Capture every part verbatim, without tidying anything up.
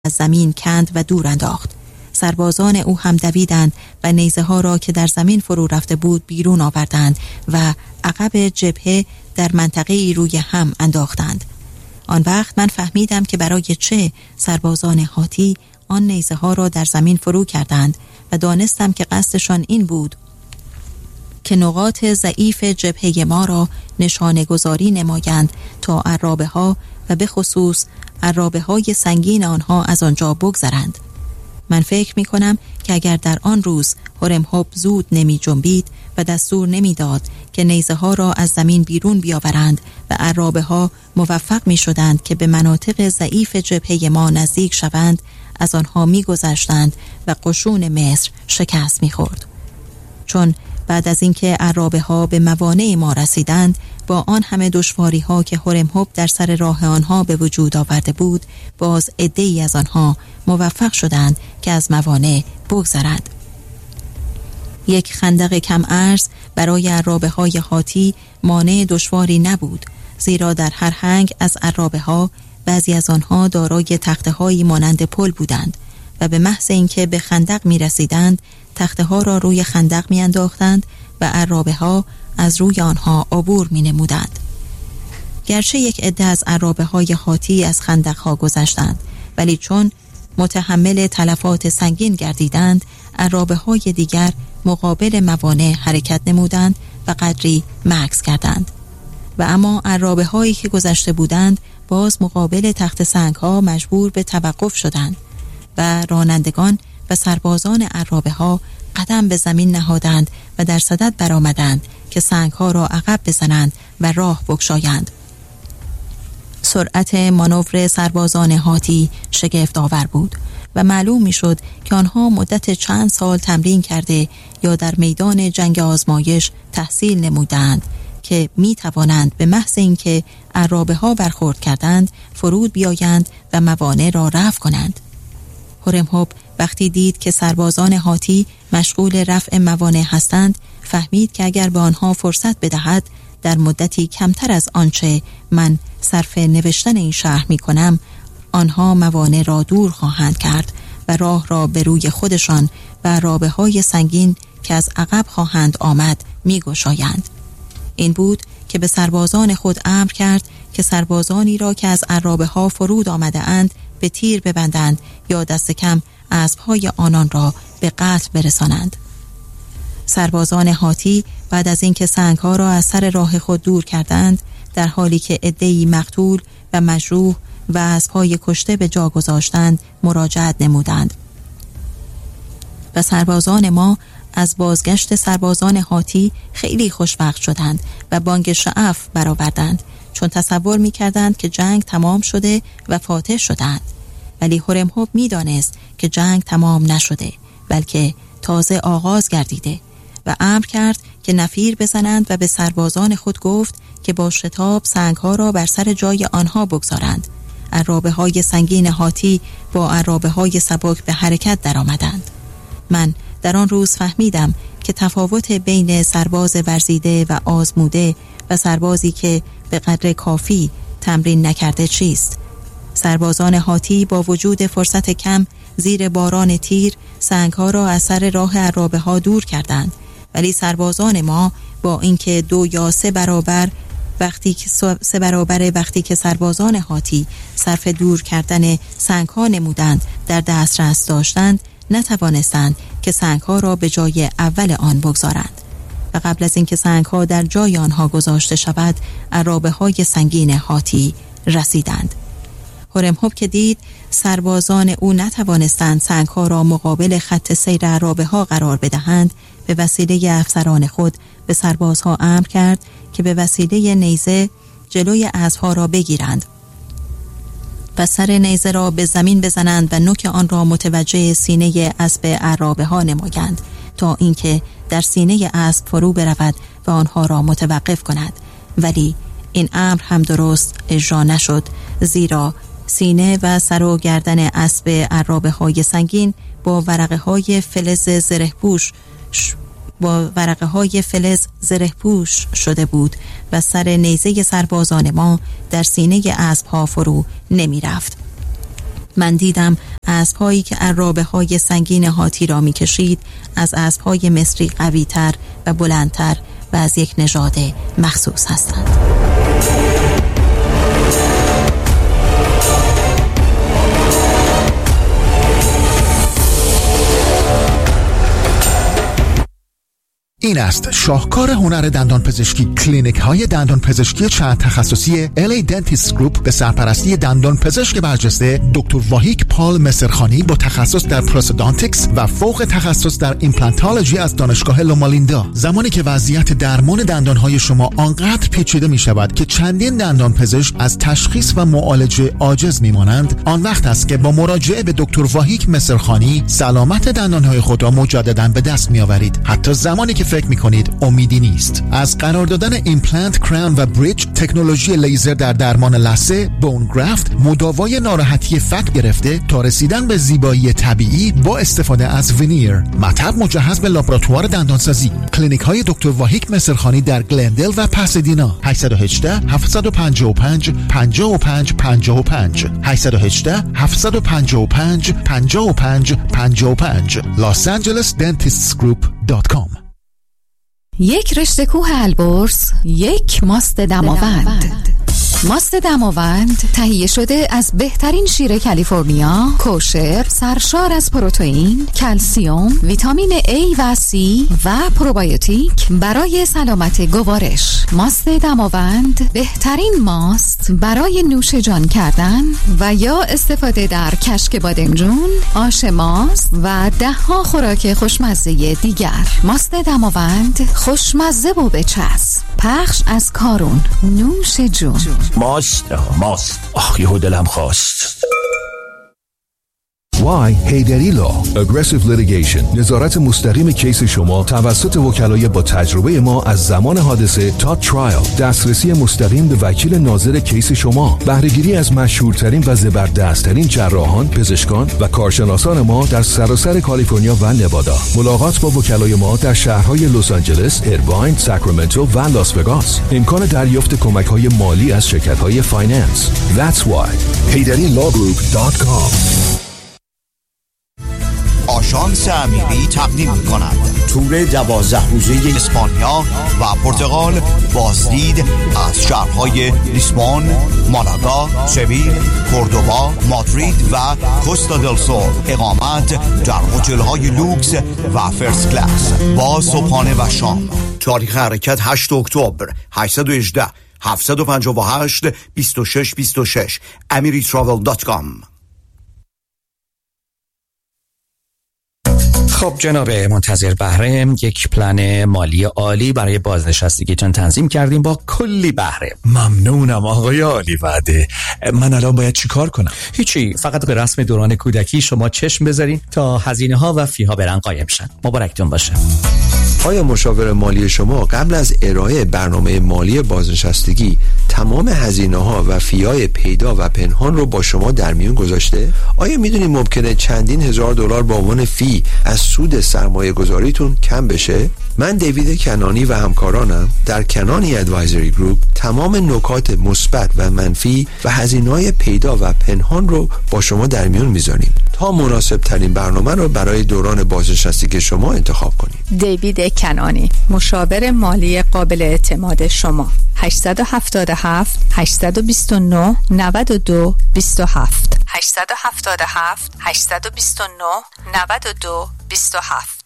از زمین کند و دور انداخت. سربازان او هم دویدند و نیزه ها را که در زمین فرو رفته بود بیرون آوردند و عقب جبهه در منطقه روی هم انداختند. آن وقت من فهمیدم که برای چه سربازان هاتی آن نیزه ها را در زمین فرو کردند و دانستم که قصدشان این بود که نقاط ضعیف جبهه ما را نشانه گذاری نمایند تا عرابه ها و به خصوص عرابه های سنگین آنها از آنجا بگذرند. من فکر می کنم که اگر در آن روز هورمهوب زود نمی جنبید و دستور نمی داد که نیزه ها را از زمین بیرون بیاورند و عرابه ها موفق می شدند که به مناطق ضعیف جبهه ما نزدیک شوند، از آنها می گذشتند و قشون مصر شکست می خورد. چون بعد از اینکه عرابه ها به موانع ما رسیدند، با آن همه دشواری ها که هورمهوب در سر راه آنها به وجود آورده بود، باز عده‌ای از آنها موفق شدند که از موانع بگذرند. یک خندق کم عرض برای عرابه های هاتی مانع دشواری نبود، زیرا در هر هنگ از عرابه ها بعضی از آنها دارای تخته هایی مانند پل بودند و به محض اینکه به خندق می رسیدند تخته ها را روی خندق می انداختند و عرابه ها از روی آنها عبور می نمودند. گرچه یک عده از عرابه های هاتی از خندق ها گذشتند، ولی چون متحمل تلفات سنگین گردیدند، عرابه های دیگر مقابل موانع حرکت نمودند و قدری مکث کردند. و اما عرابه هایی که گذشته بودند باز مقابل تخت سنگ ها مجبور به توقف شدند و رانندگان و سربازان عرابه ها قدم به زمین نهادند و در صدد برآمدند که سنگ ها را عقب بزنند و راه بگشایند. سرعت مانور سربازان هاتی شگفت آور بود و معلوم می شد که آنها مدت چند سال تمرین کرده یا در میدان جنگ آزمایش تحصیل نمودند که می توانند به محض اینکه عرابه ها برخورد کردند فرود بیایند و موانع را رفع کنند. هورمهوب وقتی دید که سربازان هاتی مشغول رفع موانع هستند، فهمید که اگر به آنها فرصت بدهد در مدتی کمتر از آنچه من صرف نوشتن این شرح می کنم، آنها موانع را دور خواهند کرد و راه را به روی خودشان و عرابه های سنگین که از عقب خواهند آمد می گشایند. این بود که به سربازان خود امر کرد که سربازانی را که از عرابه ها فرود آمده اند به تیر ببندند یا دست کم اسب‌های آنان را به قتل برسانند. سربازان هاتی بعد از اینکه سنگ‌ها را از سر راه خود دور کردند، در حالی که عده‌ای مقتول و مجروح و اسب‌های کشته به جا گذاشتند مراجعت نمودند. و سربازان ما از بازگشت سربازان هاتی خیلی خوشوقت شدند و بانگ شعف برآوردند، چون تصور می‌کردند که جنگ تمام شده و فاتح شدند. ولی هورمهوب می‌دانست که جنگ تمام نشده، بلکه تازه آغاز گردیده و امر کرد که نفیر بزنند و به سربازان خود گفت که با شتاب سنگ‌ها را بر سر جای آنها بگذارند. عرابه‌های سنگین هاتی با عرابه‌های سبک به حرکت درآمدند. من در آن روز فهمیدم که تفاوت بین سرباز ورزیده و آزموده و سربازی که به قدر کافی تمرین نکرده چیست. سربازان هاتی با وجود فرصت کم زیر باران تیر سنگ‌ها را از سر راه عرابه ها دور کردند، ولی سربازان ما با اینکه دو یا سه برابر وقتی که سه برابر وقتی که سربازان هاتی صرف دور کردن سنگ‌ها نمودند در دسترس داشتند، نتوانستند که سنگ‌ها را به جای اول آن بگذارند و قبل از اینکه سنگ‌ها در جای آنها گذاشته شود عرابه‌های سنگین هاتی رسیدند. هورمهوب که دید سربازان او نتوانستند سنگ‌ها را مقابل خط سیر عرابه‌ها قرار بدهند، به وسیله افسران خود به سربازها امر کرد که به وسیله نیزه جلوی اسب‌ها را بگیرند و سر نیزه را به زمین بزنند و نوک آن را متوجه سینه اسب عرابه‌ها نمایند تا اینکه در سینه اسب فرو برود و آنها را متوقف کند. ولی این امر هم درست اجرا نشد، زیرا سینه و سر و گردن اسب عرابه‌های سنگین با ورقه های فلز زره‌پوش با ورقه های فلز زره‌پوش شده بود و سر نیزه سربازان ما در سینه اسب‌ها فرو نمی رفت. من دیدم اسب‌هایی که عرابه‌های سنگین هاتی را می‌کشید از اسب‌های مصری قوی‌تر و بلندتر و از یک نژاد مخصوص هستند. این است شاهکار هنر دندان پزشکی. کلینیک های دندان پزشکی چند تخصصی ال ای Dentist Group به سرپرستی دندان پزشک برجسته دکتر واهیک پال مصرخانی با تخصص در پروستودانتیکس و فوق تخصص در ایمپلانتولوژی از دانشگاه لومالیندا. زمانی که وضعیت درمان دندان های شما آنقدر پیچیده می شود که چندین دندان پزشک از تشخیص و معالجه عاجز می مانند، آن وقت است که با مراجعه به دکتر واهیک مصرخانی سلامت دندان های خود را مجددا به دست می آورید، حتی زمانی که فکر میکنید امیدی نیست. از قرار دادن ایمپلنت، کراون و بریج، تکنولوژی لیزر در درمان لثه، بون گرافت، مداوای ناراحتی فک گرفته تا رسیدن به زیبایی طبیعی با استفاده از وینیر، مطب مجهز به لابراتوار دندانسازی. کلینیک های دکتر واهیک مصرخانی در گلندل و پاسادینا. هشت یک هشت هفت پنج پنج پنج پنج پنج پنج هشت یک هشت هفت پنج پنج پنج پنج پنج پنج los angeles dentists group dot com. یک رشته کوه البرز، یک ماست دماوند. ماست دماوند تهیه شده از بهترین شیر کالیفرنیا، کوشر، سرشار از پروتئین، کلسیم، ویتامین A و C و پروبیوتیک برای سلامت گوارش. ماست دماوند بهترین ماست برای نوش جان کردن و یا استفاده در کشک بادمجون، آش ماست و ده ها خوراک خوشمزه دیگر. ماست دماوند خوشمزه و بچسب. پخش از کارون. نوش جون. ماست ماست آخ یهو دلم خواست. وای هیدری لا Aggressive Litigation، نظارت مستقیم کیس شما توسط وکلای با تجربه ما از زمان حادثه تا ترایل، دسترسی مستقیم به وکیل ناظر کیس شما، بهره‌گیری از مشهورترین و زبردستترین جراحان، پزشکان و کارشناسان ما در سراسر کالیفرنیا و نوادا. ملاقات با وکلای ما در شهرهای لس آنجلس، ایرواین، ساکرامنتو و لاس وگاس. امکان دریافت کمک‌های مالی از شرکت‌های فایننس. That's why هیدری لا گروپ دات کام. آژانس امیری تقدیم می‌کند تور دوازده روزه اسپانیا و پرتغال، بازدید از شهرهای لیسبون، مالاگا، سویل، کوردوبا، مادرید و کوستا دل سول. اقامت در هتل‌های لوکس و فرست کلاس با صبحانه و شام. تاریخ حرکت هشت اکتبر. هشت یک هشت هفت پنج هشت دو شش دو شش امری تراول دات کام. خب جناب منتظر بهره، یک پلن مالی عالی برای بازنشستگیتون تنظیم کردیم با کلی بهره. ممنونم آقای عالی وعده. من الان باید چی کار کنم؟ هیچی، فقط به رسم دوران کودکی شما چشم بذارین تا هزینه ها و فی ها برن قایم شن. مبارکتون باشه. آیا مشاور مالی شما قبل از ارائه برنامه مالی بازنشستگی تمام هزینه‌ها و فی‌های پیدا و پنهان رو با شما در میون گذاشته؟ آیا میدونید ممکنه چندین هزار دلار به عنوان فی از سود سرمایه گذاریتون کم بشه؟ من دیوید کنانی و همکارانم در کنانی ادوایزری گروپ تمام نکات مثبت و منفی و هزینه‌های پیدا و پنهان رو با شما در میون میذاریم تا مناسب ترین برنامه رو برای دوران بازنشستگی شما انتخاب کنید. دیوید کنانی، مشاور مالی قابل اعتماد شما. هشت هفت هفت هشت دو نه نه دو دو هفت هشت هفت هفت هشت دو نه نه دو دو هفت.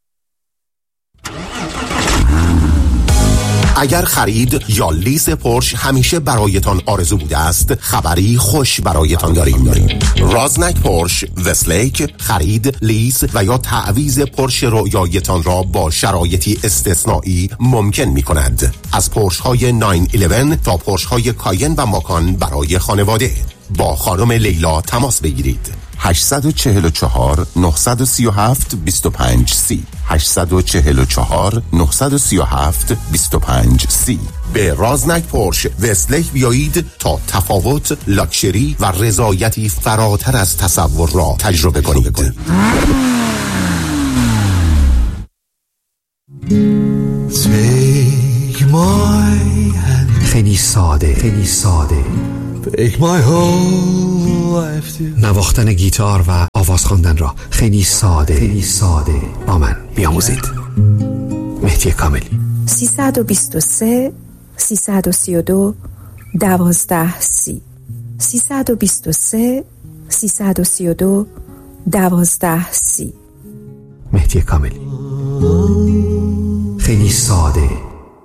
اگر خرید یا لیز پورش همیشه برایتان آرزو بوده است، خبری خوش برایتان داریم. رازنک پورش وستلیک خرید، لیز و یا تعویض پورش رویایتان را با شرایطی استثنایی ممکن می کند. از پورش های نه یازده تا پورش های کاین و ماکان برای خانواده. با خانم لیلا تماس بگیرید. هشت چهار چهار نه سه هفت دو پنج سی هشت چهار چهار نه سه هفت دو پنج سی. به رازنک پورش وستلیک بیایید تا تفاوت، لاکچری و رضایتی فراتر از تصور را تجربه کنید. خیلی ساده خیلی ساده Take my whole نواختن گیتار و آواز خواندن را خیلی ساده خیلی ساده با من بیاموزید. مهدی کاملی. سیصد و بیست و سه سیصد و سی و دو دوازده سی سیصد و بیست و سه سیصد و سی و دو دوازده سی. مهدی کاملی. خیلی ساده